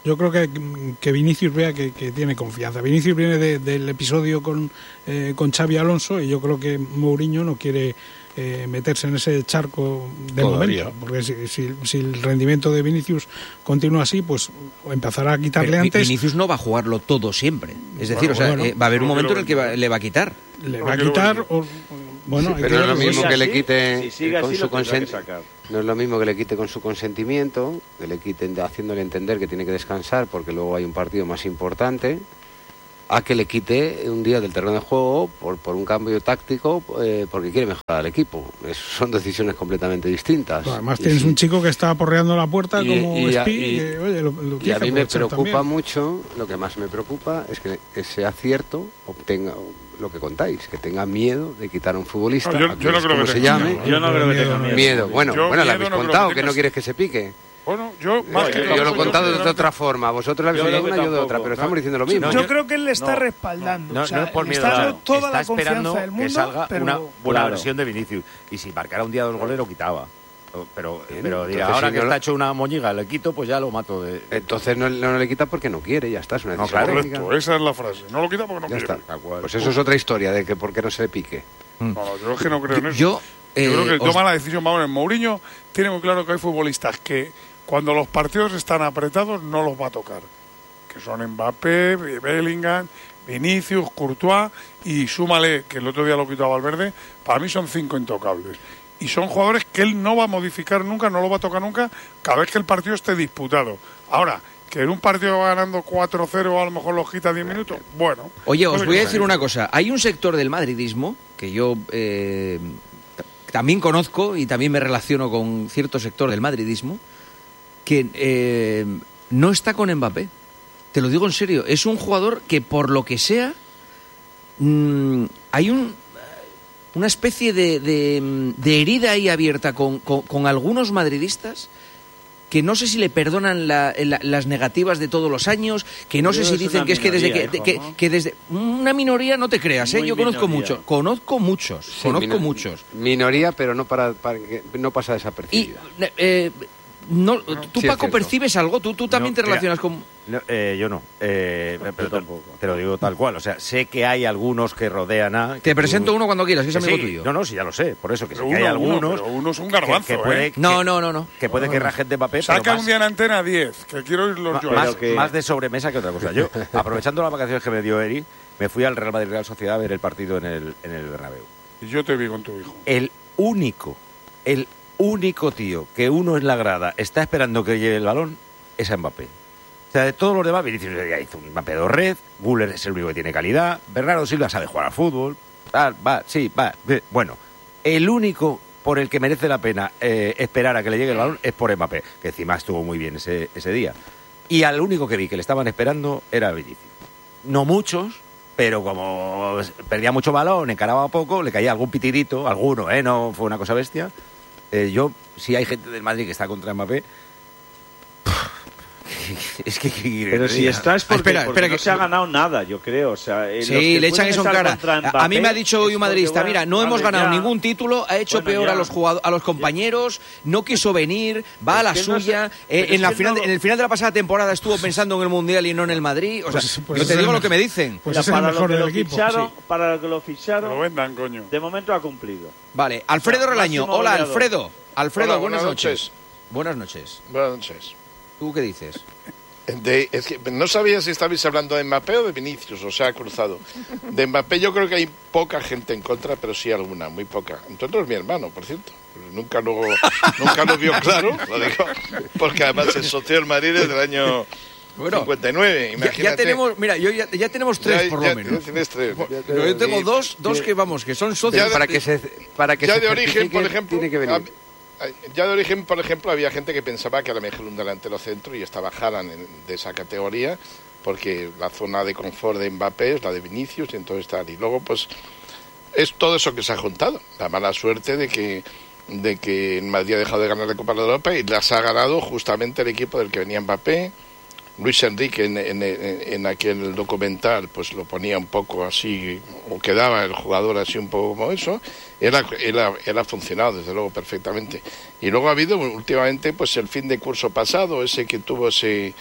Yo creo que Vinicius vea que tiene confianza. Vinicius viene del episodio con Xabi Alonso y yo creo que Mourinho no quiere meterse en ese charco de todavía. momento, porque si el rendimiento de Vinicius continúa así, pues empezará a quitarle pero antes. Vinicius no va a jugarlo todo siempre, es decir, va a haber un momento en el que le va a quitar. Le va a quitar, bueno, pero no es lo mismo que le quite con su consentimiento. No es lo mismo que le quite con su consentimiento, que le quiten haciéndole entender que tiene que descansar porque luego hay un partido más importante, a que le quite un día del terreno de juego por un cambio táctico porque quiere mejorar al equipo. Son decisiones completamente distintas. Además tienes un chico que está aporreando la puerta como Spi, y a mí me preocupa mucho, lo que más me preocupa es que ese acierto obtenga lo que contáis, que tenga miedo de quitar a un futbolista. Yo no creo que se llame. Yo no creo que tenga miedo. Bueno, lo habéis contado, que no quieres que se pique. Bueno, yo lo he contado de otra forma. Vosotros la habéis de una, yo de otra, pero estamos diciendo lo mismo. Yo creo que él le está respaldando. No es por miedo, está toda está la confianza esperando del mundo, que salga pero una buena versión de Vinicius. Y si marcara un día 2 goles, lo quitaba. Pero dirá, ahora que está hecho una moñiga, le quito, pues ya lo mato. Entonces no le quita porque no quiere, ya está. Es una decisión técnica. Correcto, esa es la frase. No lo quita porque no quiere. Está. Pues eso es otra historia, de que por qué no se le pique. No, yo es que no creo en eso. Yo creo que toma la decisión, vamos, en Mourinho tiene muy claro que hay futbolistas que cuando los partidos están apretados no los va a tocar, que son Mbappé, Bellingham, Vinicius, Courtois, y súmale que el otro día lo quitó a Valverde. Para mí son 5 intocables y son jugadores que él no va a modificar nunca, no lo va a tocar nunca cada vez que el partido esté disputado. Ahora, que en un partido va ganando 4-0 a lo mejor lo quita 10 minutos, bueno. Oye, os voy a decir una cosa, hay un sector del madridismo que yo también conozco y también me relaciono con cierto sector del madridismo que no está con Mbappé. Te lo digo en serio. Es un jugador que, por lo que sea, hay una especie de herida ahí abierta con algunos madridistas que no sé si le perdonan las negativas de todos los años, que no sé si dicen que es que desde una minoría, no te creas, yo conozco muchos. Minoría, pero no para que no pasa desapercibida. No, tú, sí, Paco, percibes algo, tú también te relacionas con... No, yo no, pero tampoco. Te lo digo tal cual, o sea, sé que hay algunos que rodean a... Te presento uno cuando quieras, que es amigo tuyo. No, sí, ya lo sé, por eso que sé que hay algunos... Pero uno es un garbanzo, que puede, No. Que puede que rajen de papel, saca pero un día en Antena 10, que quiero oírlos yo. Más de sobremesa que otra cosa. Yo, aprovechando las vacaciones que me dio Eri, me fui al Real Madrid Real Sociedad a ver el partido en el Bernabéu. Y yo te vi con tu hijo. El único tío que uno en la grada está esperando que lleve el balón es a Mbappé. O sea, de todos los demás, Vinicius ya hizo un Mbappé de red, Güler es el único que tiene calidad, Bernardo Silva sabe jugar al fútbol, bueno, el único por el que merece la pena esperar a que le llegue el balón es por Mbappé, que encima estuvo muy bien ese día. Y al único que vi que le estaban esperando era Vinicius. No muchos, pero como perdía mucho balón, encaraba poco, le caía algún pitidito, alguno, no fue una cosa bestia. Si hay gente del Madrid que está contra Mbappé, es que... Pero si está es porque no se ha ganado nada, yo creo. O sea, sí, le echan eso en cara. A mí me ha dicho hoy un madridista, mira, no hemos ganado ningún título, ha hecho peor a los compañeros, no quiso venir, va a la suya. En el final de la pasada temporada estuvo pensando en el Mundial y no en el Madrid. O sea, yo te digo lo que me dicen. Pues es el mejor del equipo. Para lo que lo ficharon, lo vendan, coño. De momento ha cumplido. Vale, Alfredo Relaño. Hola, Alfredo. Hola, buenas noches. Buenas noches. Buenas noches. ¿Tú qué dices? Es que no sabía si estabais hablando de Mbappé o de Vinicius, o sea, cruzado. De Mbappé yo creo que hay poca gente en contra, pero sí alguna, muy poca. Entre otros mi hermano, por cierto. Nunca lo vio claro, lo digo, porque además es socio del Madrid desde el año 59, imagínate. Ya tenemos, mira, ya tenemos tres por lo menos. Tienes tres. Yo tengo dos que son socios. Para que ya se de origen, por ejemplo, tiene que venir. Ya de origen, por ejemplo, había gente que pensaba que a lo mejor un delantero centro y estaba Haaland de esa categoría, porque la zona de confort de Mbappé es la de Vinicius y entonces tal. Y luego, pues, es todo eso que se ha juntado. La mala suerte de que el Madrid ha dejado de ganar la Copa de Europa y las ha ganado justamente el equipo del que venía Mbappé. Luis Enrique en aquel documental pues lo ponía un poco así, o quedaba el jugador así un poco como eso. Él ha funcionado desde luego perfectamente. Y luego ha habido últimamente pues el fin de curso pasado, ese que tuvo ese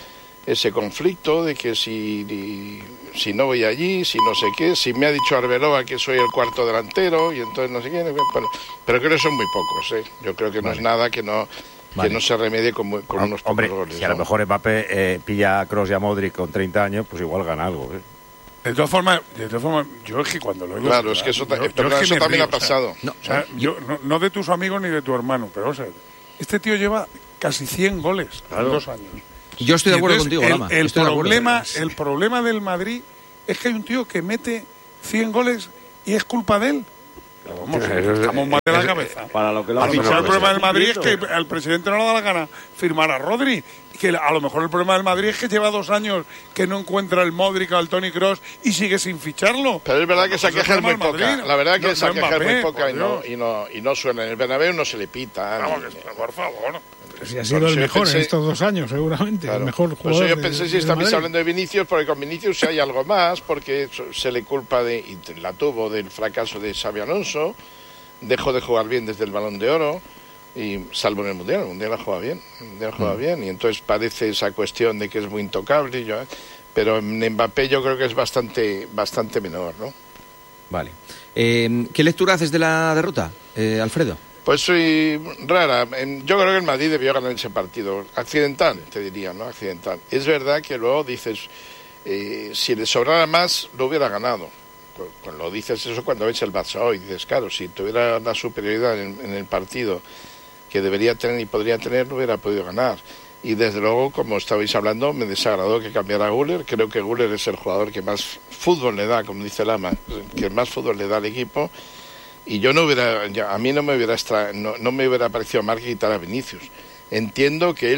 ese conflicto de que si no voy allí, si no sé qué, si me ha dicho Arbeloa que soy el cuarto delantero y entonces no sé qué, bueno, pero creo que son muy pocos, ¿eh? Yo creo que no es nada que no se remedie con unos pocos goles. Si a lo mejor Mbappé pilla a Kroos y a Modric con 30 años, pues igual gana algo, ¿eh? De todas formas, yo es que cuando lo digo... Claro, es que eso también ha pasado. No de tus amigos ni de tu hermano, pero o sea, este tío lleva casi 100 goles en 2 años. Yo estoy de acuerdo contigo, Lama. El problema del Madrid es que hay un tío que mete 100 goles y es culpa de él. Vamos, estamos mal de la cabeza. Para lo que el problema del Madrid es que al presidente no le da la gana firmar a Rodri. Que a lo mejor el problema del Madrid es que lleva 2 años que no encuentra el Modric o el Toni Kroos y sigue sin ficharlo. Pero es verdad que esa queja es muy poca. La verdad que esa queja es muy poca y no suena. En el Bernabéu no se le pita. Por favor. Si ha sido el mejor en estos 2 años, seguramente. Claro. El mejor jugador. Pues yo pensé si estabais hablando de Vinicius, porque con Vinicius si hay algo más, porque se le culpa y la tuvo del fracaso de Xabi Alonso, dejó de jugar bien desde el Balón de Oro, y salvo en el Mundial ha jugado bien, y entonces parece esa cuestión de que es muy intocable, pero en Mbappé yo creo que es bastante menor, ¿no? Vale. ¿Qué lectura haces de la derrota, Alfredo? Pues soy rara. Yo creo que el Madrid debió ganar ese partido. Accidental, te diría, ¿no? Accidental. Es verdad que luego dices, si le sobrara más, lo hubiera ganado. Pues lo dices eso cuando ves el Barça hoy. Dices, claro, si tuviera la superioridad en el partido que debería tener y podría tener, no hubiera podido ganar. Y desde luego, como estabais hablando, me desagradó que cambiara a Güler. Creo que Güler es el jugador que más fútbol le da, como dice Lama, que más fútbol le da al equipo. Y yo a mí no me hubiera parecido mal que quitara a Vinicius. Entiendo que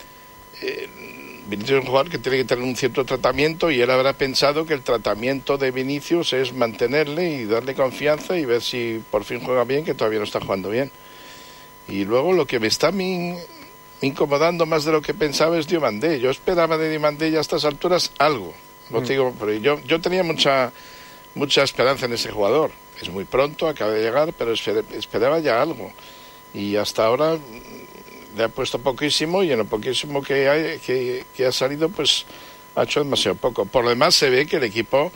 Vinicius es un jugador que tiene que tener un cierto tratamiento y él habrá pensado que el tratamiento de Vinicius es mantenerle y darle confianza y ver si por fin juega bien, que todavía no está jugando bien. Y luego lo que me está incomodando más de lo que pensaba es Diomandé. Yo esperaba de Diomandé ya a estas alturas algo. No te digo, pero yo tenía mucha esperanza en ese jugador. Es muy pronto, acaba de llegar, pero esperaba ya algo. Y hasta ahora le ha puesto poquísimo y en lo poquísimo que ha salido, pues ha hecho demasiado poco. Por lo demás se ve que el equipo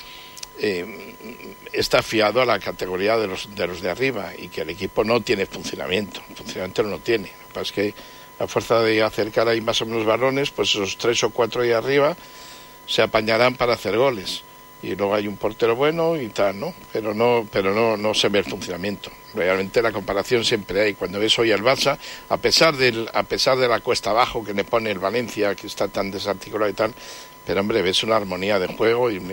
está fiado a la categoría de los de arriba y que el equipo no tiene funcionamiento. Funcionamiento no tiene. Lo que pasa es que a fuerza de acercar ahí más o menos balones, pues esos 3 o 4 ahí arriba se apañarán para hacer goles. Y luego hay un portero bueno y tal, ¿no? Pero no se ve el funcionamiento. Realmente la comparación siempre hay. Cuando ves hoy al Barça, a pesar de la cuesta abajo que le pone el Valencia, que está tan desarticulado y tal, pero hombre, ves una armonía de juego y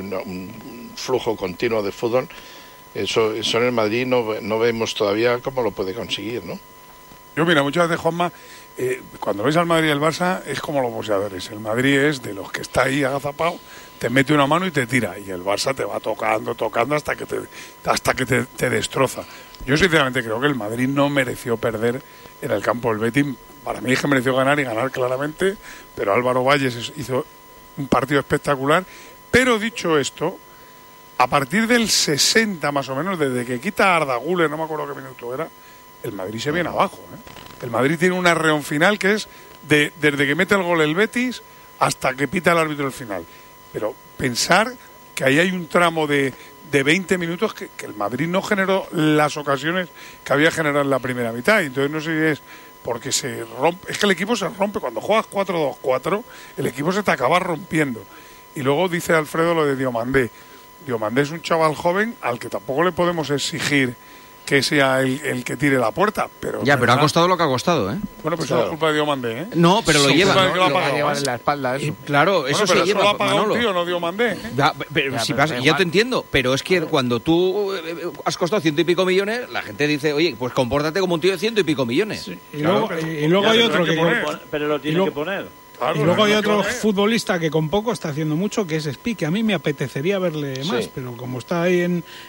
un flujo continuo de fútbol. Eso en el Madrid no vemos todavía cómo lo puede conseguir, ¿no? Yo mira, muchas veces, Juanma, cuando ves al Madrid y al Barça es como los boxeadores. El Madrid es de los que está ahí agazapado, te mete una mano y te tira, y el Barça te va tocando hasta que te destroza. Yo sinceramente creo que el Madrid no mereció perder en el campo del Betis. Para mí es que mereció ganar y ganar claramente, pero Álvaro Valles hizo un partido espectacular. Pero dicho esto, a partir del 60 más o menos, desde que quita a Arda Güler, no me acuerdo qué minuto era, el Madrid se viene abajo, ¿eh? El Madrid tiene un arreón final que es desde que mete el gol el Betis hasta que pita el árbitro el final. Pero pensar que ahí hay un tramo de 20 minutos que el Madrid no generó las ocasiones que había generado en la primera mitad. Entonces no sé si es porque se rompe. Es que el equipo se rompe. Cuando juegas 4-2-4, el equipo se te acaba rompiendo. Y luego dice Alfredo lo de Diomandé. Diomandé es un chaval joven al que tampoco le podemos exigir que sea el que tire la puerta, pero ha costado lo que ha costado, ¿eh? Bueno, pues eso es culpa de Diomandé, ¿eh? No, pero lo lleva, ¿no? Lo va a llevar en la espalda eso. Claro, eso se lleva, lo ha pagado un tío, no Diomandé, ¿eh? Yo te entiendo, pero es que cuando tú has costado 100 y pico millones, la gente dice, oye, pues compórtate como un tío de 100 y pico millones. Sí. Y luego hay otro que... Pero lo tiene que poner. Claro, y luego hay otro futbolista que con poco está haciendo mucho, que es Spi, que a mí me apetecería verle más, pero como está ahí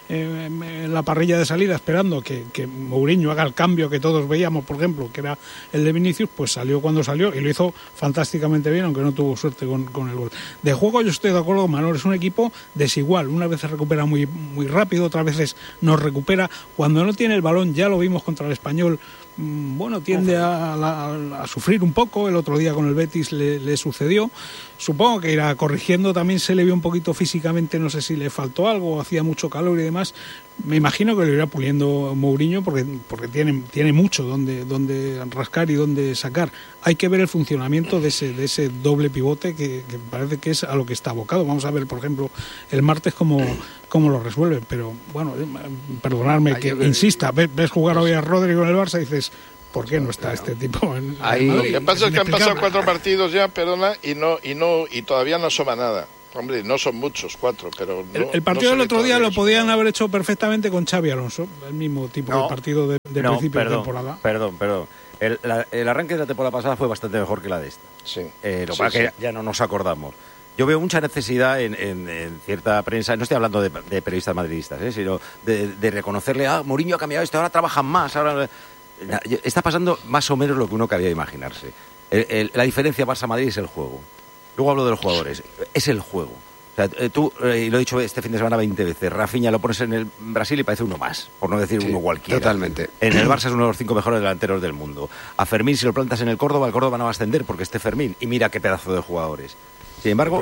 en la parrilla de salida esperando que Mourinho haga el cambio que todos veíamos, por ejemplo, que era el de Vinicius, pues salió cuando salió y lo hizo fantásticamente bien, aunque no tuvo suerte con el gol. De juego yo estoy de acuerdo con Manolo, es un equipo desigual, una vez se recupera muy, muy rápido, otras veces nos recupera, cuando no tiene el balón, ya lo vimos contra el Español, bueno, tiende a sufrir un poco. El otro día con el Betis le sucedió. Supongo que irá corrigiendo, también se le vio un poquito físicamente, no sé si le faltó algo, hacía mucho calor y demás. Me imagino que lo irá puliendo Mourinho porque tiene mucho donde rascar y donde sacar. Hay que ver el funcionamiento de ese doble pivote que parece que es a lo que está abocado. Vamos a ver, por ejemplo, el martes cómo lo resuelven. Pero bueno, perdonadme que insista, ves jugar hoy a Rodri con el Barça y dices, ¿por qué no está este tipo en Madrid? Lo que pasa es que han pasado 4 partidos ya, perdona, y todavía no asoma nada. Hombre, no son muchos, 4, pero... El partido del otro día lo podían haber hecho perfectamente con Xabi Alonso, el mismo tipo de partido de principio de temporada. Perdón. El arranque de la temporada pasada fue bastante mejor que la de esta. Sí. Lo que pasa es que ya no nos acordamos. Yo veo mucha necesidad en cierta prensa, no estoy hablando de periodistas madridistas, sino de reconocerle, Mourinho ha cambiado esto, ahora trabajan más, ahora... Está pasando más o menos lo que uno cabía imaginarse. La diferencia Barça-Madrid es el juego. Luego hablo de los jugadores. Es el juego. O sea, tú, y lo he dicho este fin de semana 20 veces, Rafinha lo pones en el Brasil y parece uno más, por no decir uno cualquiera. Totalmente. En el Barça es uno de los 5 mejores delanteros del mundo. A Fermín, si lo plantas en el Córdoba no va a ascender porque esté Fermín. Y mira qué pedazo de jugadores. Sin embargo,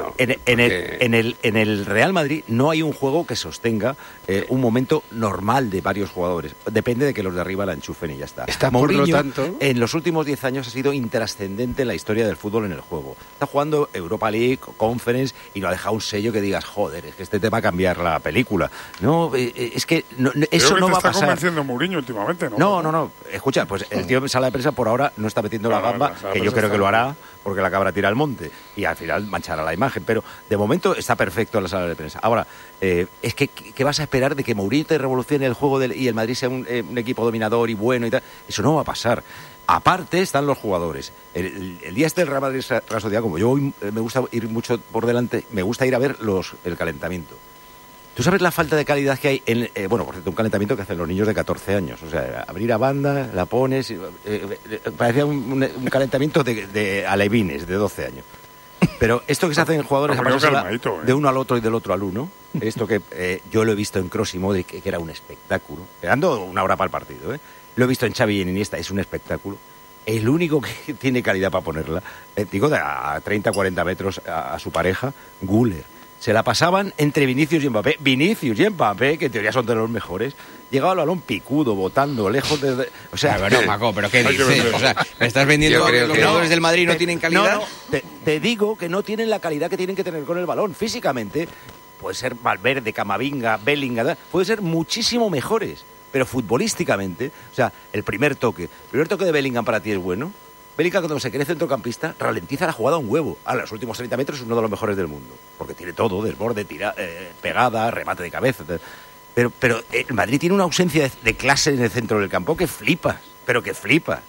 en el Real Madrid no hay un juego que sostenga un momento normal de varios jugadores. Depende de que los de arriba la enchufen y ya está. Mourinho, por lo tanto, en los últimos 10 años ha sido intrascendente en la historia del fútbol en el juego. Está jugando Europa League, Conference y no ha dejado un sello que digas, joder, es que este te va a cambiar la película. No, es que eso no va a pasar. Está convenciendo Mourinho últimamente, ¿no? No. Escucha, pues el tío en sala de prensa por ahora no está metiendo la gamba, que yo creo que lo hará porque la cabra tira al monte y al final manchará la imagen, pero de momento está perfecto en la sala de prensa. Ahora, es que ¿qué vas a esperar de que Mourinho te revolucione el juego y el Madrid sea un equipo dominador y bueno y tal? Eso no va a pasar. Aparte están los jugadores. El día del Real Madrid Real Sociedad, como yo me gusta ir mucho por delante, me gusta ir a ver el calentamiento. ¿Tú sabes la falta de calidad que hay en, por cierto, un calentamiento que hacen los niños de 14 años? O sea, abrir a banda, la pones... parecía un calentamiento de alevines de 12 años. Pero esto que se hace en jugadores de uno al otro y del otro al uno, esto que yo lo he visto en Kroos y Modric, que era un espectáculo, quedando una hora para el partido, lo he visto en Xavi y en Iniesta, es un espectáculo. El único que tiene calidad para ponerla, digo, a 30-40 metros a su pareja, Güler. Se la pasaban entre Vinicius y Mbappé. Vinicius y Mbappé, que en teoría son de los mejores, llegaba el balón picudo, botando, lejos de... O sea, bueno, Maco, ¿pero qué dices? O sea, ¿me estás vendiendo que los jugadores del Madrid no tienen calidad? No, te digo que no tienen la calidad que tienen que tener con el balón. Físicamente, puede ser Valverde, Camavinga, Bellingham, puede ser muchísimo mejores. Pero futbolísticamente, o sea, el primer toque de Bellingham para ti es bueno. Bellingham, cuando se cree centrocampista, ralentiza la jugada un huevo. A los últimos 30 metros es uno de los mejores del mundo. Porque tiene todo, desborde, pegada, remate de cabeza. Pero el Madrid tiene una ausencia de clase en el centro del campo que flipas. Pero que flipas.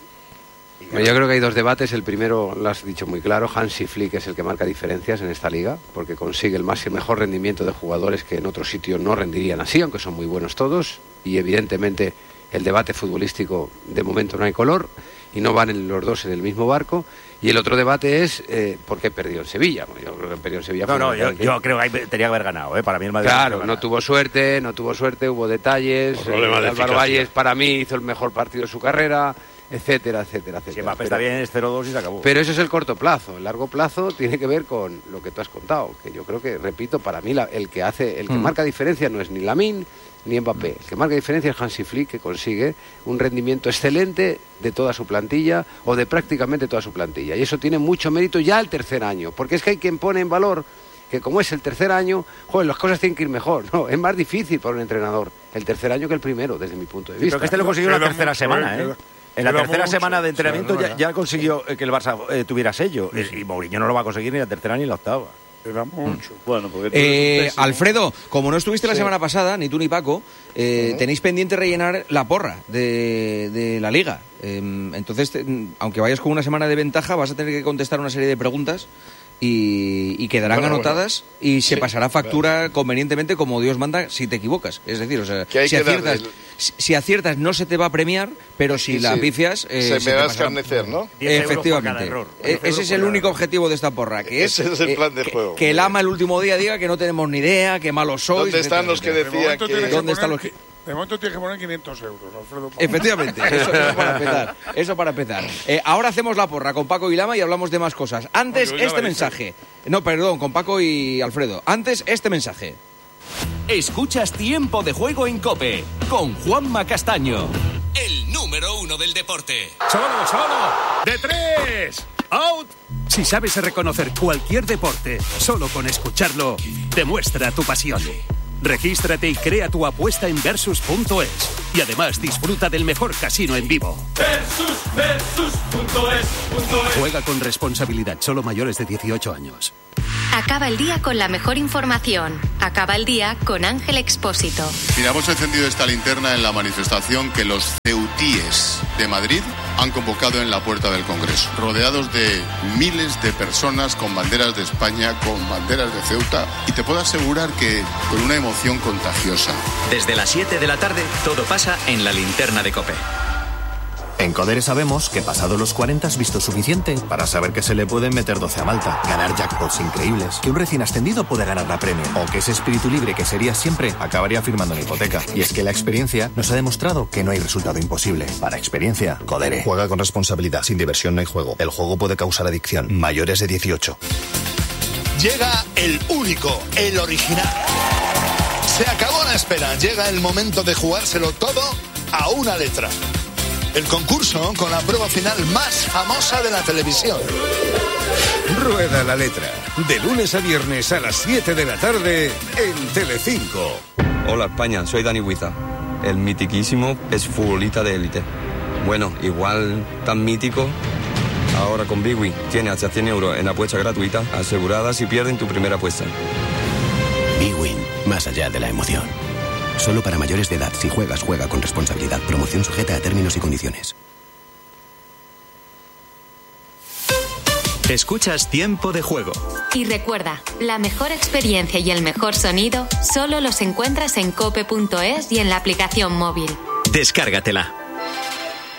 Yo creo que hay dos debates. El primero, lo has dicho muy claro, Hansi Flick es el que marca diferencias en esta liga, porque consigue el mejor rendimiento de jugadores que en otro sitio no rendirían así, aunque son muy buenos todos. Y evidentemente el debate futbolístico de momento no hay color y no van los dos en el mismo barco. Y el otro debate es ¿por qué perdió en Sevilla? Yo creo que perdió en Sevilla. Yo creo que tenía que haber ganado, para mí el Madrid. Claro, no tuvo suerte, hubo detalles. Álvaro Valles para mí hizo el mejor partido de su carrera, etcétera. Si Mbappé está bien, es 0-2 y se acabó. Pero eso es el corto plazo. El largo plazo tiene que ver con lo que tú has contado, que yo creo que, repito, para mí el que marca diferencia no es ni Lamine ni Mbappé. El que marca diferencia es Hansi Flick, que consigue un rendimiento excelente de toda su plantilla o de prácticamente toda su plantilla. Y eso tiene mucho mérito ya el tercer año, porque es que hay quien pone en valor que como es el tercer año, las cosas tienen que ir mejor. No, es más difícil para un entrenador el tercer año que el primero, desde mi punto de vista. Pero que lo consiguió en la tercera semana, En la tercera semana de entrenamiento ya consiguió que el Barça tuviera sello. Y Mourinho no lo va a conseguir ni la tercera ni la octava. Era mucho. Bueno, porque Alfredo, como no estuviste la semana pasada, ni tú ni Paco, tenéis pendiente rellenar la porra de la Liga. Entonces, aunque vayas con una semana de ventaja, vas a tener que contestar una serie de preguntas y quedarán anotadas y se pasará factura convenientemente como Dios manda si te equivocas. Es decir, o sea, si aciertas no se te va a premiar, pero si la pifias... se me va a escarnecer, ¿no? Efectivamente. Ese es el único objetivo de esta porra, que es, ese es el plan de juego. Que el ama el último día diga que no tenemos ni idea, que malos sois. ¿Dónde están los que decían que... ¿Dónde están los que...? De momento tienes que poner 500 euros, Alfredo. Efectivamente, eso para empezar. Ahora hacemos la porra con Paco y Lama y hablamos de más cosas. Antes, este mensaje. No, perdón, con Paco y Alfredo. Antes, este mensaje. Escuchas Tiempo de Juego en COPE con Juanma Castaño, el número 1 del deporte. ¡Solo! ¡De 3! ¡Out! Si sabes reconocer cualquier deporte solo con escucharlo, demuestra tu pasión. Regístrate y crea tu apuesta en Versus.es. Y además disfruta del mejor casino en vivo. Versus.es. Juega con responsabilidad, solo mayores de 18 años. Acaba el día con la mejor información. Acaba el día con Ángel Expósito. Mira, hemos encendido esta linterna en la manifestación que los ceutíes de Madrid han convocado en la puerta del Congreso, rodeados de miles de personas con banderas de España, con banderas de Ceuta, y te puedo asegurar que con una emoción contagiosa. Desde las 7 de la tarde, todo pasa en la linterna de COPE. En Codere sabemos que pasado los 40 has visto suficiente para saber que se le pueden meter 12 a Malta, ganar jackpots increíbles, que un recién ascendido puede ganar la premio, o que ese espíritu libre que serías siempre acabaría firmando una hipoteca. Y es que la experiencia nos ha demostrado que no hay resultado imposible. Para experiencia, Codere. Juega con responsabilidad. Sin diversión no hay juego. El juego puede causar adicción. Mayores de 18. Llega el único, el original. Se acabó la espera. Llega el momento de jugárselo todo a una letra. El concurso con la prueba final más famosa de la televisión. Rueda la letra. De lunes a viernes a las 7 de la tarde en Telecinco. Hola España, soy Dani Huiza. El mitiquísimo es futbolista de élite. Bueno, igual tan mítico. Ahora con Bigwin tiene hasta 100 euros en apuesta gratuita asegurada si pierden tu primera apuesta. Bigwin, más allá de la emoción. Solo para mayores de edad. Si juegas, juega con responsabilidad. Promoción sujeta a términos y condiciones. Escuchas Tiempo de Juego. Y recuerda, la mejor experiencia y el mejor sonido solo los encuentras en cope.es y en la aplicación móvil. Descárgatela.